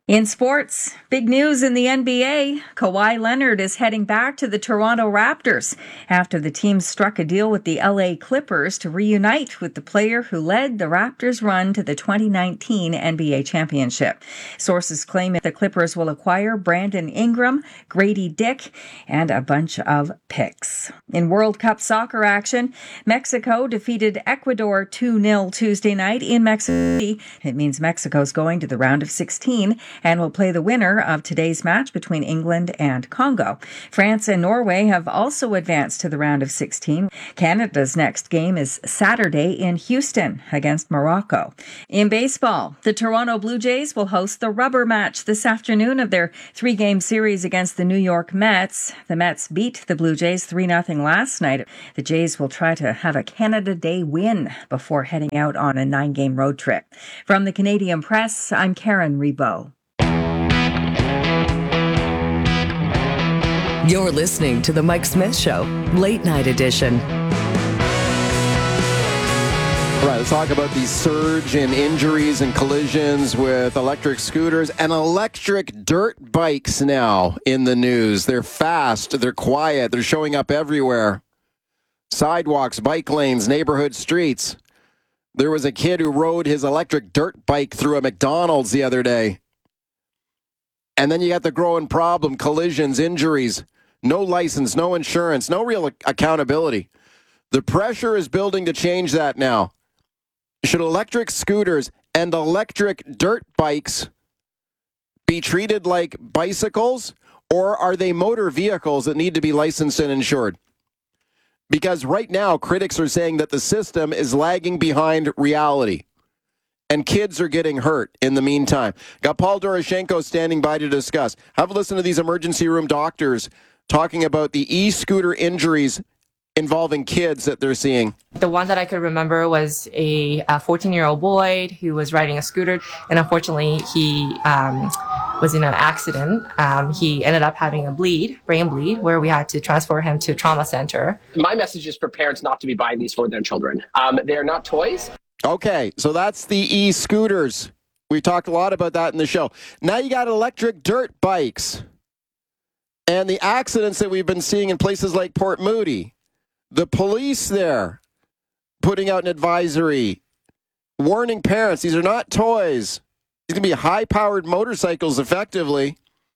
In sports, big news in the N B A. Kawhi Leonard is heading back to the Toronto Raptors after the team struck a deal with the L A Clippers to reunite with the player who led the Raptors' run to the twenty nineteen N B A championship. Sources claim that the Clippers will acquire Brandon Ingram, Grady Dick, and a bunch of picks. In World Cup soccer action, Mexico defeated Ecuador two nil Tuesday night in Mexico City. It means Mexico's going to the round of sixteen and will play the winner of today's match between England and Congo. France and Norway have also advanced to the round of sixteen. Canada's next game is Saturday in Houston against Morocco. In baseball, the Toronto Blue Jays will host the rubber match this afternoon of their three-game series against the New York Mets. The Mets beat the Blue Jays three nothing last night. The Jays will try to have a Canada Day win before heading out on a nine-game road trip. From the Canadian Press, I'm Karen Rebo. You're listening to The Mike Smith Show, Late Night Edition. All right, let's talk about the surge in injuries and collisions with electric scooters and electric dirt bikes now in the news. They're fast, they're quiet, they're showing up everywhere. Sidewalks, bike lanes, neighborhood streets. There was a kid who rode his electric dirt bike through a McDonald's the other day. And then you got the growing problem, collisions, injuries, no license, no insurance, no real accountability. The pressure is building to change that now. Should electric scooters and electric dirt bikes be treated like bicycles, or are they motor vehicles that need to be licensed and insured? Because right now, critics are saying that the system is lagging behind reality. And kids are getting hurt in the meantime. Got Paul Doroshenko standing by to discuss. Have a listen to these emergency room doctors talking about the e-scooter injuries involving kids that they're seeing. The one that I could remember was a fourteen-year-old boy who was riding a scooter, and unfortunately he um, was in an accident. Um, he ended up having a bleed, brain bleed, where we had to transfer him to trauma center. My message is for parents not to be buying these for their children. Um, they're not toys. Okay, so that's the e-scooters. We talked a lot about that in the show. Now you got electric dirt bikes. And the accidents that we've been seeing in places like Port Moody. The police there putting out an advisory, warning parents, these are not toys. These can be high-powered motorcycles effectively.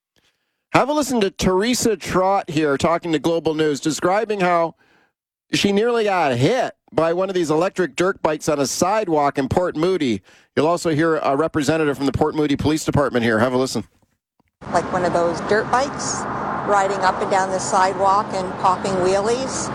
Have a listen to Teresa Trott here talking to Global News, describing how she nearly got hit by one of these electric dirt bikes on a sidewalk in Port Moody. You'll also hear a representative from the Port Moody Police Department here. Have a listen. Like one of those dirt bikes, riding up and down the sidewalk and popping wheelies.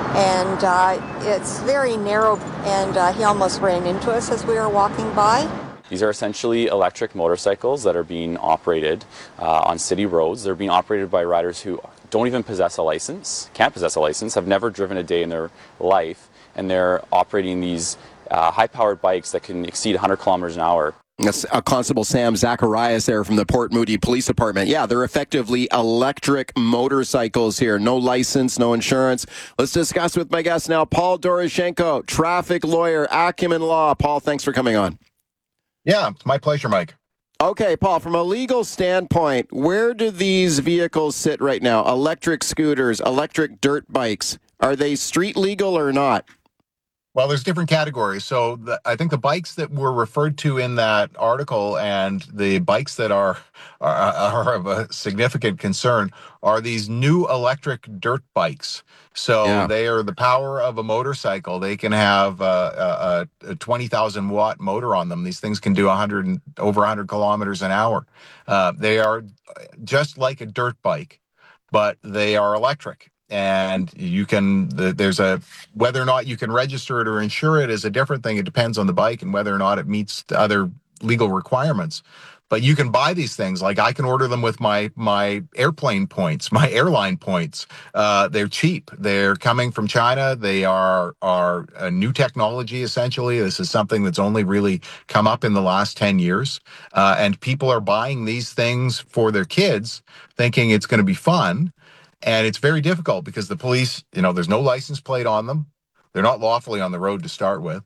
And uh, it's very narrow, and uh, he almost ran into us as we were walking by. These are essentially electric motorcycles that are being operated uh, on city roads. They're being operated by riders who don't even possess a license, can't possess a license, have never driven a day in their life, and they're operating these uh, high-powered bikes that can exceed one hundred kilometers an hour. That's uh, Constable Sam Zacharias there from the Port Moody Police Department. Yeah, they're effectively electric motorcycles here. No license, no insurance. Let's discuss with my guest now, Paul Doroshenko, traffic lawyer, Acumen Law. Paul, thanks for coming on. Yeah, it's my pleasure, Mike. Okay, Paul, from a legal standpoint, where do these vehicles sit right now? Electric scooters, electric dirt bikes. Are they street legal or not? Well, there's different categories. So the, I think the bikes that were referred to in that article and the bikes that are, are are of a significant concern are these new electric dirt bikes. So yeah. They are the power of a motorcycle. They can have a, a, a twenty thousand watt motor on them. These things can do one hundred over one hundred kilometers an hour. Uh, they are just like a dirt bike, but they are electric. And you can, the, there's a, whether or not you can register it or insure it is a different thing. It depends on the bike and whether or not it meets the other legal requirements. But you can buy these things. Like I can order them with my my airplane points, my airline points. Uh, they're cheap. They're coming from China. They are are a new technology, essentially. This is something that's only really come up in the last ten years. Uh, and people are buying these things for their kids, thinking it's going to be fun. And it's very difficult because the police, you know, there's no license plate on them. They're not lawfully on the road to start with.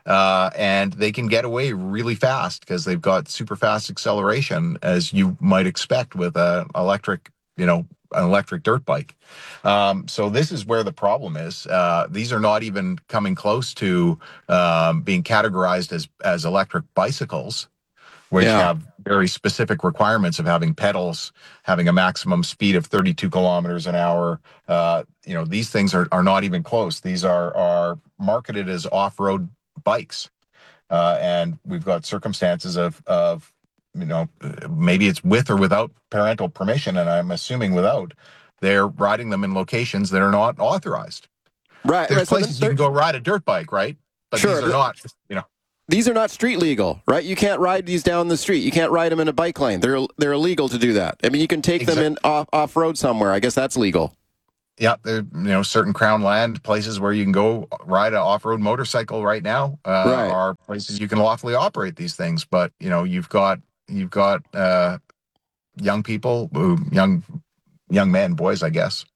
Uh, and they can get away really fast because they've got super fast acceleration, as you might expect with an electric, you know, an electric dirt bike. Um, so this is where the problem is. Uh, these are not even coming close to um, being categorized as, as electric bicycles, which Yeah. have very specific requirements of having pedals, having a maximum speed of thirty-two kilometers an hour. Uh, you know, these things are, are not even close. These are, are marketed as off-road bikes. Uh, and we've got circumstances of, of, you know, maybe it's with or without parental permission, and I'm assuming without, they're riding them in locations that are not authorized. Right. There's right. So places they're- you can go ride a dirt bike, right? But Sure, these are but- not, you know. These are not street legal, right? You can't ride these down the street. You can't ride them in a bike lane. They're they're illegal to do that. I mean, you can take them in off off road somewhere. I guess that's legal. Yeah, there, you know, certain crown land places where you can go ride an off-road motorcycle right now uh, Right. are places you can lawfully operate these things. But you know, you've got you've got uh, young people, who, young young men, boys, I guess,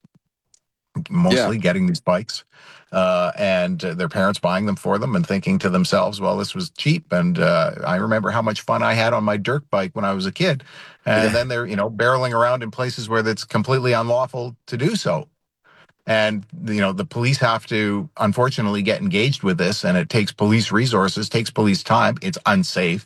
mostly Yeah. getting these bikes, uh, and uh, their parents buying them for them and thinking to themselves, "Well, this was cheap." And uh, I remember how much fun I had on my dirt bike when I was a kid. And Yeah. then they're you know barreling around in places where it's completely unlawful to do so. And, you know, the police have to, unfortunately, get engaged with this, and it takes police resources, takes police time. It's unsafe.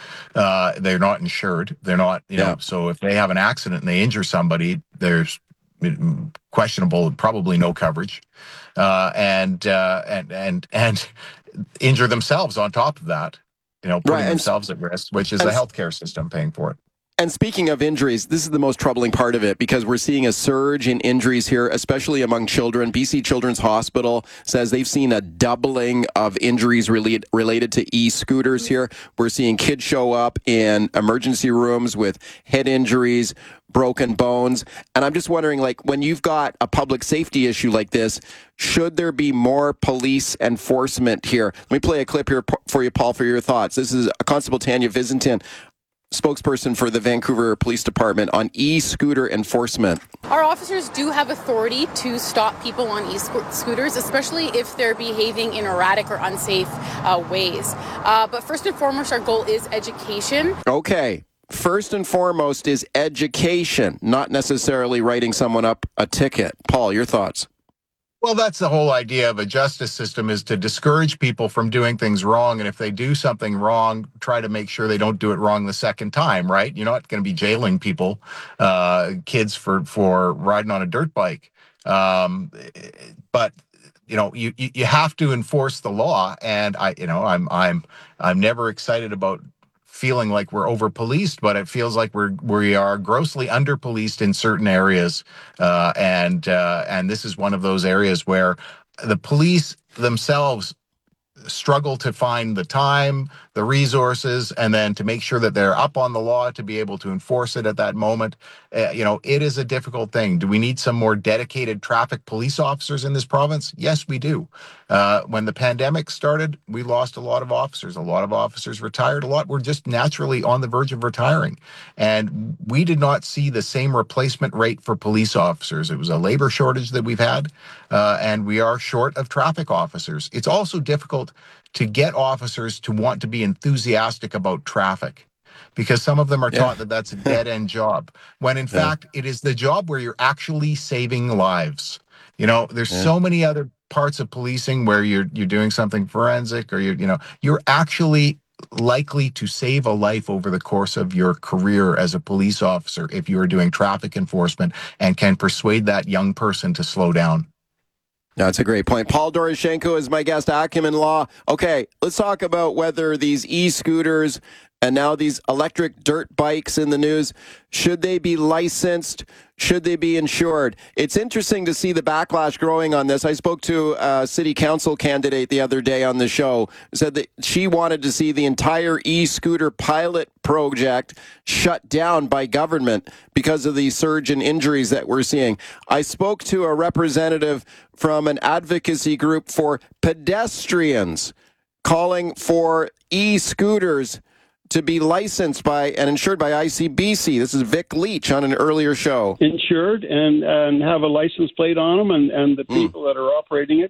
Uh, they're not insured. They're not, you Yeah. know, so if they have an accident and they injure somebody, there's questionable, probably no coverage, uh, and, uh, and, and, and injure themselves on top of that, you know, putting Right, and- themselves at risk, which is and- the healthcare system paying for it. And speaking of injuries, this is the most troubling part of it because we're seeing a surge in injuries here, especially among children. B C Children's Hospital says they've seen a doubling of injuries related related to e-scooters here. We're seeing kids show up in emergency rooms with head injuries, broken bones. And I'm just wondering, like, when you've got a public safety issue like this, should there be more police enforcement here? Let me play a clip here for you, Paul, for your thoughts. This is Constable Tanya Visintin, spokesperson for the Vancouver Police Department on e-scooter enforcement. Our officers do have authority to stop people on e-scooters, especially if they're behaving in erratic or unsafe uh, ways. Uh, but first and foremost, our goal is education. Okay. First and foremost is education, not necessarily writing someone up a ticket. Paul, your thoughts? Well, that's the whole idea of a justice system, is to discourage people from doing things wrong. And if they do something wrong, try to make sure they don't do it wrong the second time, right? You're not going to be jailing people, uh, kids for, for riding on a dirt bike. Um, but, you know, you, you have to enforce the law. And I, you know, I'm, I'm, I'm never excited about feeling like we're over policed, but it feels like we're we are grossly under policed in certain areas, uh, and uh, and this is one of those areas where the police themselves struggle to find the time, the resources, and then to make sure that they're up on the law to be able to enforce it at that moment. Uh, you know, it is a difficult thing. Do we need some more dedicated traffic police officers in this province? Yes, we do. Uh, when the pandemic started, we lost a lot of officers. A lot of officers retired. A lot were just naturally on the verge of retiring. And we did not see the same replacement rate for police officers. It was a labor shortage that we've had, uh, and we are short of traffic officers. It's also difficult to get officers to want to be enthusiastic about traffic, because some of them are Yeah. taught that that's a dead-end job, when in Yeah. fact it is the job where you're actually saving lives. You know, there's Yeah. so many other parts of policing where you're you're doing something forensic, or you're you know you're actually likely to save a life over the course of your career as a police officer if you are doing traffic enforcement and can persuade that young person to slow down. That's a great point. Paul Doroshenko is my guest, Acumen Law. Okay, let's talk about whether these e-scooters and now these electric dirt bikes in the news, should they be licensed? Should they be insured? It's interesting to see the backlash growing on this. I spoke to a city council candidate the other day on the show, said that she wanted to see the entire e-scooter pilot project shut down by government because of the surge in injuries that we're seeing. I spoke to a representative from an advocacy group for pedestrians calling for e-scooters to be licensed by and insured by I C B C. This is Vic Leach on an earlier show. Insured and, and have a license plate on them, and, and the people mm. that are operating it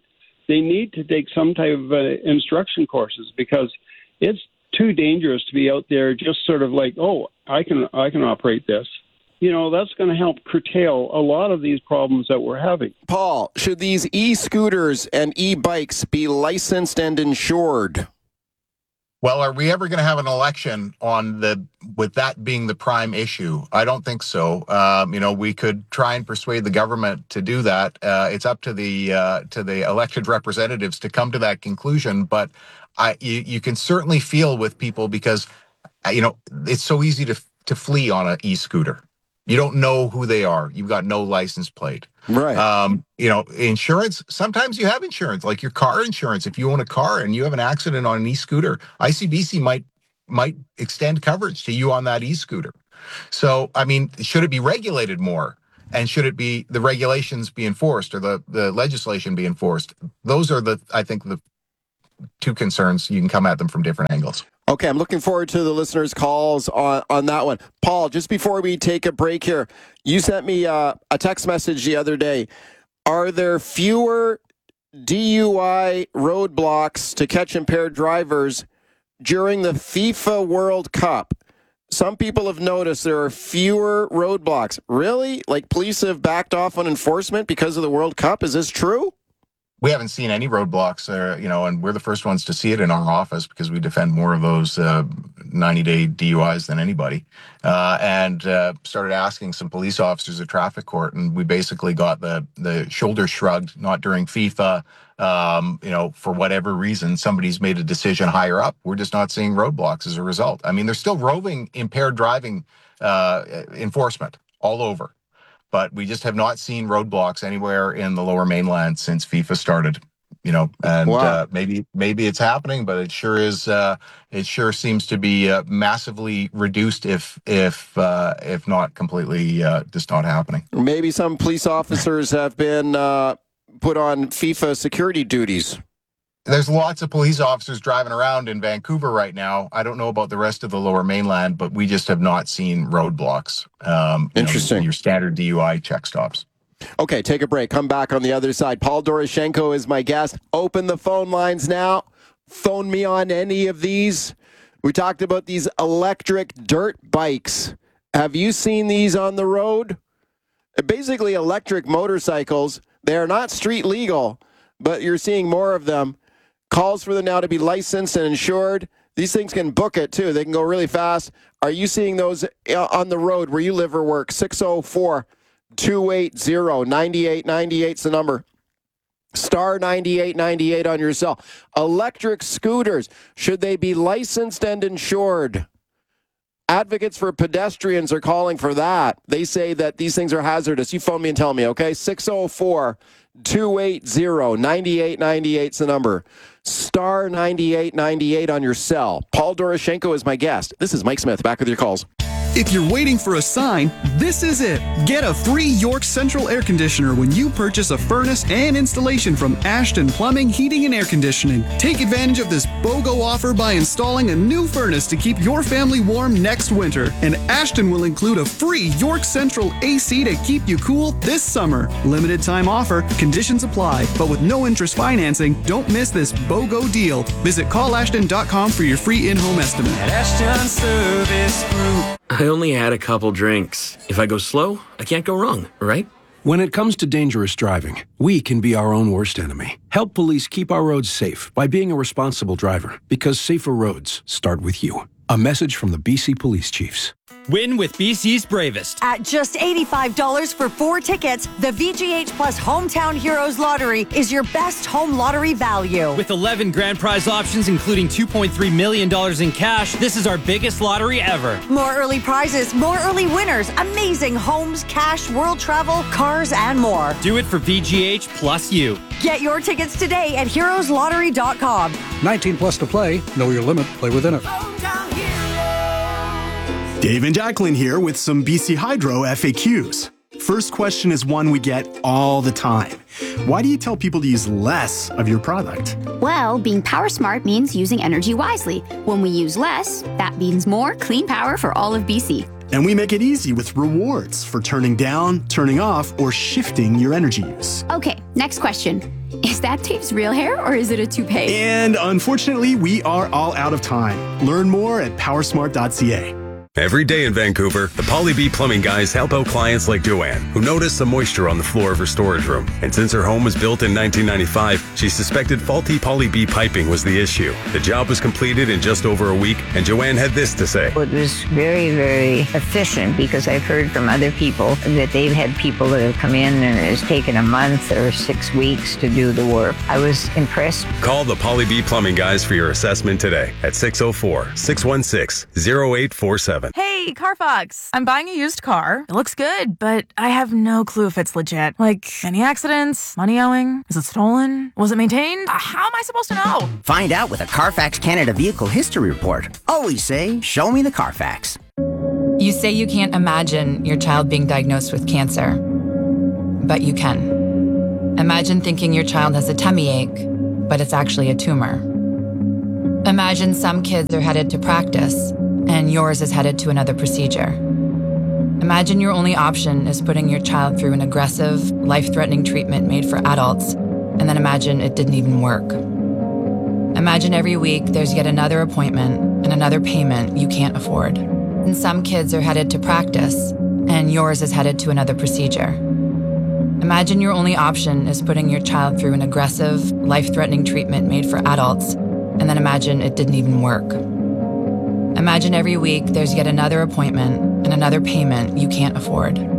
they need to take some type of uh, instruction courses, because it's too dangerous to be out there just sort of like, oh, I can I can operate this. You know, that's going to help curtail a lot of these problems that we're having. Paul, should these e-scooters and e-bikes be licensed and insured? Well, are we ever going to have an election on the with that being the prime issue? I don't think so. Um, you know, we could try and persuade the government to do that. Uh, it's up to the uh, to the elected representatives to come to that conclusion. But I, you, you can certainly feel with people, because you know it's so easy to to flee on an e-scooter. You don't know who they are. You've got no license plate. Right. Um, you know, insurance, sometimes you have insurance, like your car insurance. If you own a car and you have an accident on an e-scooter, I C B C might might extend coverage to you on that e-scooter. So, I mean, should it be regulated more? And should it be the regulations be enforced, or the, the legislation be enforced? Those are the, I think, the two concerns. You can come at them from different angles. Okay, I'm looking forward to the listeners' calls on, on that one. Paul, just before we take a break here, you sent me uh, a text message the other day. Are there fewer D U I roadblocks to catch impaired drivers during the FIFA World Cup? Some people have noticed there are fewer roadblocks. Really? Like police have backed off on enforcement because of the World Cup? Is this true? We haven't seen any roadblocks, uh, you know, and we're the first ones to see it in our office, because we defend more of those uh, ninety-day D U Is than anybody. Uh, and uh, started asking some police officers at traffic court, and we basically got the the shoulder shrugged. Not during FIFA, um, you know, for whatever reason, somebody's made a decision higher up. We're just not seeing roadblocks as a result. I mean, there's still roving impaired driving uh, enforcement all over. But we just have not seen roadblocks anywhere in the Lower Mainland since FIFA started, you know. And wow. uh, maybe maybe it's happening, but it sure is. Uh, it sure seems to be uh, massively reduced, if if uh, if not completely uh, just not happening. Maybe some police officers have been uh, put on FIFA security duties. There's lots of police officers driving around in Vancouver right now. I don't know about the rest of the Lower Mainland, but we just have not seen roadblocks. Um, Interesting. You know, your standard D U I check stops. Okay, take a break. Come back on the other side. Paul Doroshenko is my guest. Open the phone lines now. Phone me on any of these. We talked about these electric dirt bikes. Have you seen these on the road? Basically, electric motorcycles. They are not street legal, but you're seeing more of them. Calls for them now to be licensed and insured. These things can book it, too. They can go really fast. Are you seeing those on the road where you live or work? six oh four, two eight zero, nine eight nine eight is the number. Star ninety-eight ninety-eight on your cell. Electric scooters, should they be licensed and insured? Advocates for pedestrians are calling for that. They say that these things are hazardous. You phone me and tell me, okay? six oh four, two eight zero, nine eight nine eight is the number. Star ninety-eight ninety-eight on your cell. Paul Doroshenko is my guest. This is Mike Smith. Back with your calls. If you're waiting for a sign, this is it. Get a free York Central air conditioner when you purchase a furnace and installation from Ashton Plumbing, Heating and Air Conditioning. Take advantage of this BOGO offer by installing a new furnace to keep your family warm next winter. And Ashton will include a free York Central A C to keep you cool this summer. Limited time offer, conditions apply, but with no interest financing, don't miss this BOGO deal. Visit call ashton dot com for your free in-home estimate. At Ashton Service Group. I only had a couple drinks. If I go slow, I can't go wrong, right? When it comes to dangerous driving, we can be our own worst enemy. Help police keep our roads safe by being a responsible driver, because safer roads start with you. A message from the B C Police Chiefs. Win with B C's Bravest. At just eighty-five dollars for four tickets, the V G H Plus Hometown Heroes Lottery is your best home lottery value. With eleven grand prize options, including two point three million dollars in cash, this is our biggest lottery ever. More early prizes, more early winners, amazing homes, cash, world travel, cars, and more. Do it for V G H plus you. Get your tickets today at heroes lottery dot com. nineteen plus to play. Know your limit. Play within it. Dave and Jacqueline here with some B C Hydro F A Qs. First question is one we get all the time. Why do you tell people to use less of your product? Well, being power smart means using energy wisely. When we use less, that means more clean power for all of B C. And we make it easy with rewards for turning down, turning off, or shifting your energy use. Okay, next question. Is that Dave's real hair or is it a toupee? And unfortunately, we are all out of time. Learn more at powersmart dot c a. Every day in Vancouver, the Poly-B plumbing guys help out clients like Joanne, who noticed some moisture on the floor of her storage room. And since her home was built in nineteen ninety-five, she suspected faulty Poly-B piping was the issue. The job was completed in just over a week, and Joanne had this to say. It was very, very efficient because I've heard from other people that they've had people that have come in and it's taken a month or six weeks to do the work. I was impressed. Call the Poly-B plumbing guys for your assessment today at six oh four, six one six, oh eight four seven. Hey, Carfax. I'm buying a used car. It looks good, but I have no clue if it's legit. Like, any accidents? Money owing? Is it stolen? Was it maintained? Uh, How am I supposed to know? Find out with a Carfax Canada Vehicle History Report. Always say, show me the Carfax. You say you can't imagine your child being diagnosed with cancer, but you can. Imagine thinking your child has a tummy ache, but it's actually a tumor. Imagine some kids are headed to practice, and yours is headed to another procedure. Imagine your only option is putting your child through an aggressive, life-threatening treatment made for adults, and then imagine it didn't even work. Imagine every week there's yet another appointment and another payment you can't afford. And some kids are headed to practice, and yours is headed to another procedure. Imagine your only option is putting your child through an aggressive, life-threatening treatment made for adults, and then imagine it didn't even work. Imagine every week there's yet another appointment and another payment you can't afford.